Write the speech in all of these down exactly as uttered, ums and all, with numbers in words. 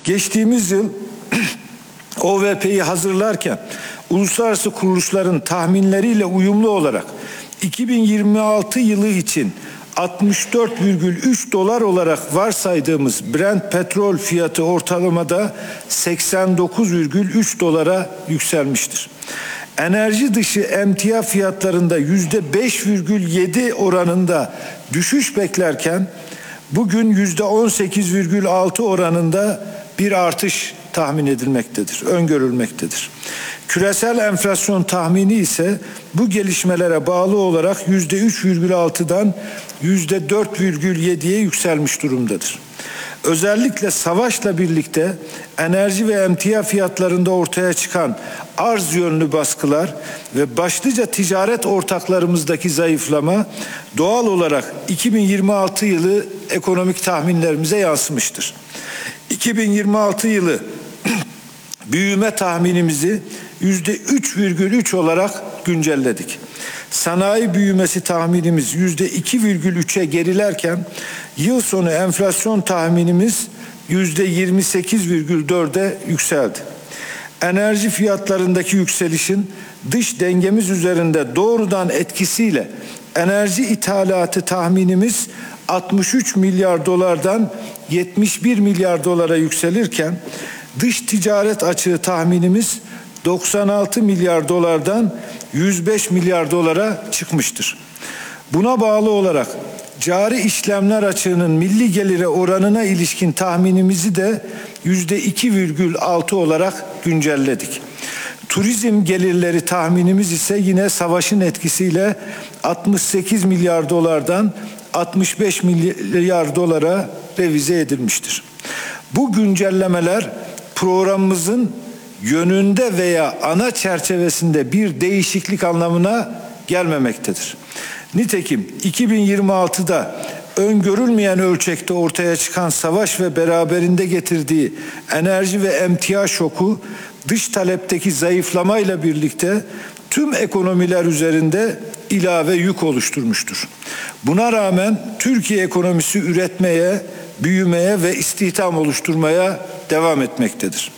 Geçtiğimiz yıl O V P'yi hazırlarken uluslararası kuruluşların tahminleriyle uyumlu olarak iki bin yirmi altı yılı için altmış dört virgül üç dolar olarak varsaydığımız Brent petrol fiyatı ortalamada seksen dokuz virgül üç dolara yükselmiştir. Enerji dışı emtia fiyatlarında yüzde beş virgül yedi oranında düşüş beklerken bugün yüzde on sekiz virgül altı oranında bir artış tahmin edilmektedir, öngörülmektedir. Küresel enflasyon tahmini ise bu gelişmelere bağlı olarak yüzde üç virgül altıdan yüzde dört virgül yediye yükselmiş durumdadır. Özellikle savaşla birlikte enerji ve emtia fiyatlarında ortaya çıkan arz yönlü baskılar ve başlıca ticaret ortaklarımızdaki zayıflama doğal olarak iki bin yirmi altı yılı ekonomik tahminlerimize yansımıştır. iki bin yirmi altı yılı büyüme tahminimizi yüzde üç virgül üç olarak güncelledik. Sanayi büyümesi tahminimiz yüzde iki virgül üçe gerilerken yıl sonu enflasyon tahminimiz yüzde yirmi sekiz virgül dörde yükseldi. Enerji fiyatlarındaki yükselişin dış dengemiz üzerinde doğrudan etkisiyle enerji ithalatı tahminimiz altmış üç milyar dolardan yetmiş bir milyar dolara yükselirken dış ticaret açığı tahminimiz doksan altı milyar dolardan yüz beş milyar dolara çıkmıştır. Buna bağlı olarak cari işlemler açığının milli gelire oranına ilişkin tahminimizi de yüzde iki virgül altı olarak güncelledik. Turizm gelirleri tahminimiz ise yine savaşın etkisiyle altmış sekiz milyar dolardan altmış beş milyar dolara revize edilmiştir. Bu güncellemeler programımızın yönünde veya ana çerçevesinde bir değişiklik anlamına gelmemektedir. Nitekim iki bin yirmi altıda öngörülmeyen ölçekte ortaya çıkan savaş ve beraberinde getirdiği enerji ve emtia şoku dış talepteki zayıflamayla birlikte tüm ekonomiler üzerinde ilave yük oluşturmuştur. Buna rağmen Türkiye ekonomisi üretmeye, büyümeye ve istihdam oluşturmaya devam etmektedir.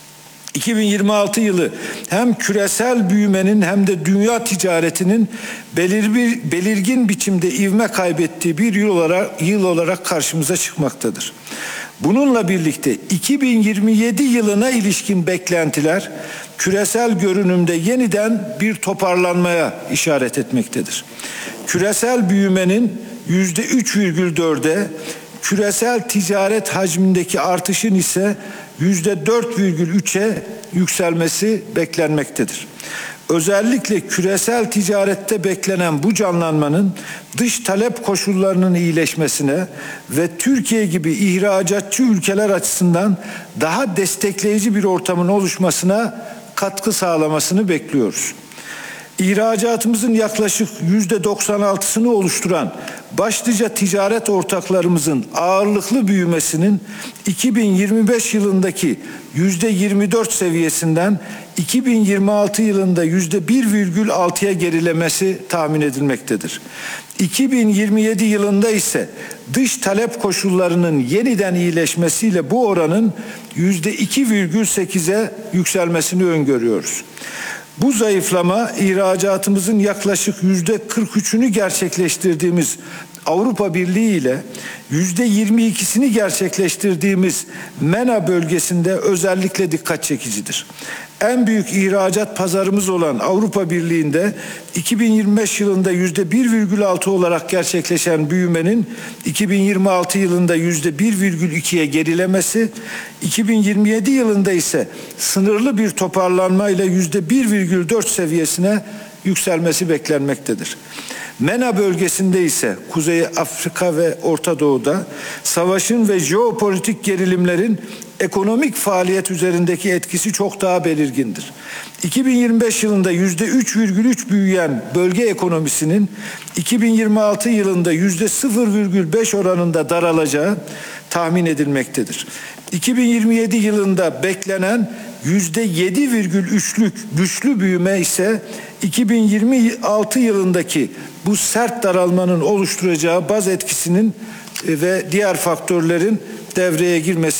iki bin yirmi altı yılı hem küresel büyümenin hem de dünya ticaretinin belir, belirgin biçimde ivme kaybettiği bir yıl olarak, yıl olarak karşımıza çıkmaktadır. Bununla birlikte iki bin yirmi yedi yılına ilişkin beklentiler küresel görünümde yeniden bir toparlanmaya işaret etmektedir. Küresel büyümenin yüzde üç virgül dörde, küresel ticaret hacmindeki artışın ise yüzde dört virgül üçe yükselmesi beklenmektedir. Özellikle küresel ticarette beklenen bu canlanmanın dış talep koşullarının iyileşmesine ve Türkiye gibi ihracatçı ülkeler açısından daha destekleyici bir ortamın oluşmasına katkı sağlamasını bekliyoruz. İhracatımızın yaklaşık yüzde doksan altısını oluşturan başlıca ticaret ortaklarımızın ağırlıklı büyümesinin iki bin yirmi beş yılındaki yüzde yirmi dört seviyesinden iki bin yirmi altı yılında yüzde bir virgül altıya gerilemesi tahmin edilmektedir. iki bin yirmi yedi yılında ise dış talep koşullarının yeniden iyileşmesiyle bu oranın yüzde iki virgül sekize yükselmesini öngörüyoruz. Bu zayıflama ihracatımızın yaklaşık yüzde kırk üçünü gerçekleştirdiğimiz Avrupa Birliği ile yüzde yirmi ikisini gerçekleştirdiğimiz MENA bölgesinde özellikle dikkat çekicidir. En büyük ihracat pazarımız olan Avrupa Birliği'nde iki bin yirmi beş yılında yüzde bir virgül altı olarak gerçekleşen büyümenin iki bin yirmi altı yılında yüzde bir virgül ikiye gerilemesi, iki bin yirmi yedi yılında ise sınırlı bir toparlanmayla yüzde bir virgül dört seviyesine yükselmesi beklenmektedir. MENA bölgesinde ise Kuzey Afrika ve Orta Doğu'da savaşın ve jeopolitik gerilimlerin ekonomik faaliyet üzerindeki etkisi çok daha belirgindir. iki bin yirmi beş yılında yüzde üç virgül üç büyüyen bölge ekonomisinin iki bin yirmi altı yılında yüzde sıfır virgül beş oranında daralacağı tahmin edilmektedir. iki bin yirmi yedi yılında beklenen yüzde yedi virgül üçlük güçlü büyüme ise iki bin yirmi altı yılındaki bu sert daralmanın oluşturacağı baz etkisinin ve diğer faktörlerin devreye girmesiyle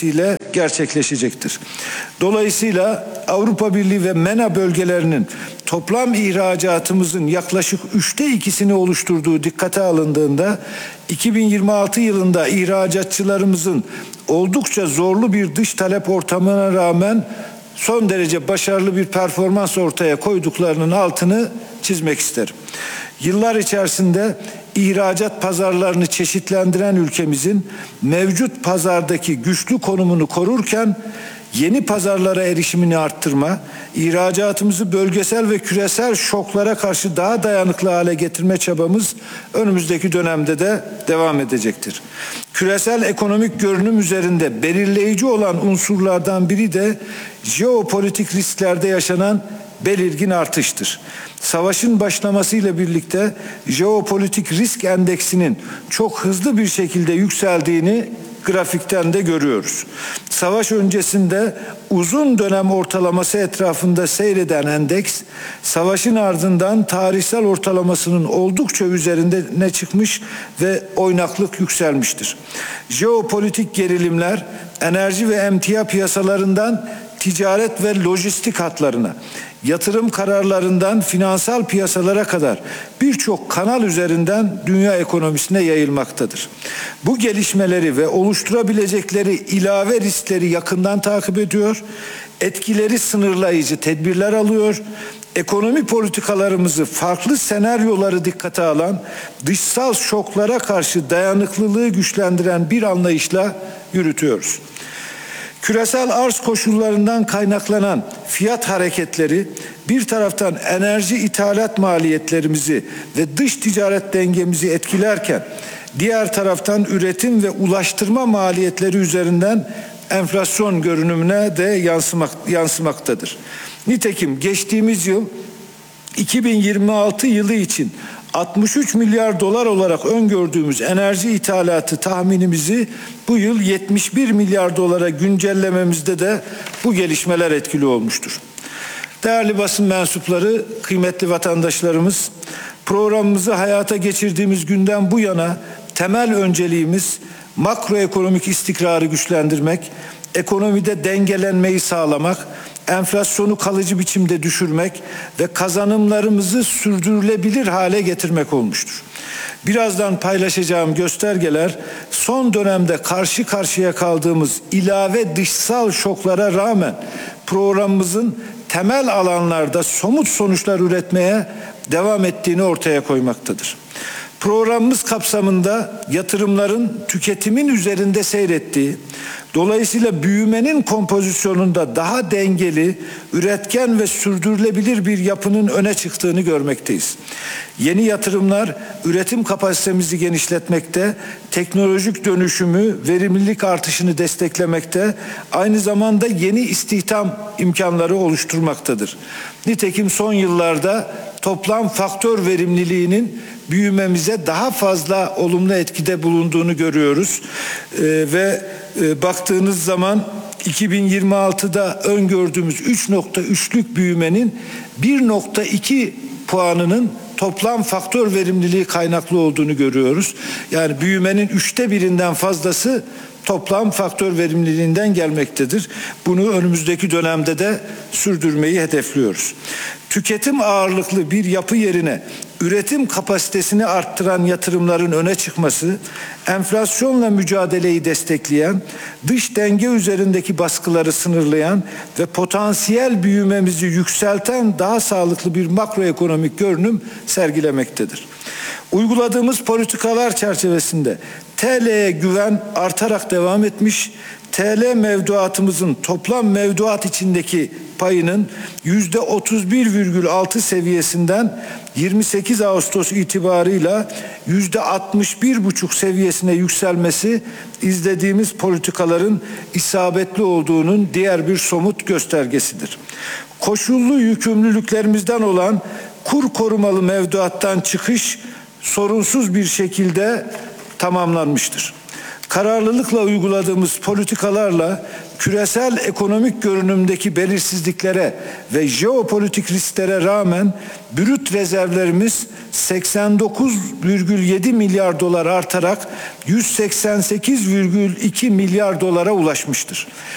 gerçekleşecektir. Dolayısıyla Avrupa Birliği ve MENA bölgelerinin toplam ihracatımızın yaklaşık üçte ikisini oluşturduğu dikkate alındığında iki bin yirmi altı yılında ihracatçılarımızın oldukça zorlu bir dış talep ortamına rağmen son derece başarılı bir performans ortaya koyduklarının altını çizmek isterim. Yıllar içerisinde ihracat pazarlarını çeşitlendiren ülkemizin mevcut pazardaki güçlü konumunu korurken yeni pazarlara erişimini arttırma, ihracatımızı bölgesel ve küresel şoklara karşı daha dayanıklı hale getirme çabamız önümüzdeki dönemde de devam edecektir. Küresel ekonomik görünüm üzerinde belirleyici olan unsurlardan biri de jeopolitik risklerde yaşanan belirgin artıştır. Savaşın başlamasıyla birlikte jeopolitik risk endeksinin çok hızlı bir şekilde yükseldiğini grafikten de görüyoruz. Savaş öncesinde uzun dönem ortalaması etrafında seyreden endeks, savaşın ardından tarihsel ortalamasının oldukça üzerine çıkmış ve oynaklık yükselmiştir. Jeopolitik gerilimler, enerji ve emtia piyasalarından ticaret ve lojistik hatlarına, yatırım kararlarından finansal piyasalara kadar birçok kanal üzerinden dünya ekonomisine yayılmaktadır. Bu gelişmeleri ve oluşturabilecekleri ilave riskleri yakından takip ediyor, etkileri sınırlayıcı tedbirler alıyor, ekonomi politikalarımızı farklı senaryoları dikkate alan, dışsal şoklara karşı dayanıklılığı güçlendiren bir anlayışla yürütüyoruz. Küresel arz koşullarından kaynaklanan fiyat hareketleri bir taraftan enerji ithalat maliyetlerimizi ve dış ticaret dengemizi etkilerken diğer taraftan üretim ve ulaştırma maliyetleri üzerinden enflasyon görünümüne de yansımak, yansımaktadır. Nitekim geçtiğimiz yıl iki bin yirmi altı yılı için altmış üç milyar dolar olarak öngördüğümüz enerji ithalatı tahminimizi bu yıl yetmiş bir milyar dolara güncellememizde de bu gelişmeler etkili olmuştur. Değerli basın mensupları, kıymetli vatandaşlarımız, programımızı hayata geçirdiğimiz günden bu yana temel önceliğimiz makroekonomik istikrarı güçlendirmek, ekonomide dengelenmeyi sağlamak, enflasyonu kalıcı biçimde düşürmek ve kazanımlarımızı sürdürülebilir hale getirmek olmuştur. Birazdan paylaşacağım göstergeler son dönemde karşı karşıya kaldığımız ilave dışsal şoklara rağmen programımızın temel alanlarda somut sonuçlar üretmeye devam ettiğini ortaya koymaktadır. Programımız kapsamında yatırımların tüketimin üzerinde seyrettiği, dolayısıyla büyümenin kompozisyonunda daha dengeli, üretken ve sürdürülebilir bir yapının öne çıktığını görmekteyiz. Yeni yatırımlar üretim kapasitemizi genişletmekte, teknolojik dönüşümü, verimlilik artışını desteklemekte, aynı zamanda yeni istihdam imkanları oluşturmaktadır. Nitekim son yıllarda toplam faktör verimliliğinin büyümemize daha fazla olumlu etkide bulunduğunu görüyoruz. Ee, ve e, baktığınız zaman iki bin yirmi altıda öngördüğümüz üç nokta üçlük büyümenin bir nokta iki puanının toplam faktör verimliliği kaynaklı olduğunu görüyoruz. Yani büyümenin üçte birinden fazlası toplam faktör verimliliğinden gelmektedir. Bunu önümüzdeki dönemde de sürdürmeyi hedefliyoruz. Tüketim ağırlıklı bir yapı yerine üretim kapasitesini arttıran yatırımların öne çıkması, enflasyonla mücadeleyi destekleyen, dış denge üzerindeki baskıları sınırlayan ve potansiyel büyümemizi yükselten daha sağlıklı bir makroekonomik görünüm sergilemektedir. Uyguladığımız politikalar çerçevesinde T L'ye güven artarak devam etmiş, T L mevduatımızın toplam mevduat içindeki payının yüzde otuz bir virgül altı seviyesinden yirmi sekiz Ağustos itibarıyla yüzde altmış bir buçuk seviyesine yükselmesi izlediğimiz politikaların isabetli olduğunun diğer bir somut göstergesidir. Koşullu yükümlülüklerimizden olan kur korumalı mevduattan çıkış sorunsuz bir şekilde tamamlanmıştır. Kararlılıkla uyguladığımız politikalarla küresel ekonomik görünümdeki belirsizliklere ve jeopolitik risklere rağmen brüt rezervlerimiz seksen dokuz virgül yedi milyar dolar artarak yüz seksen sekiz virgül iki milyar dolara ulaşmıştır.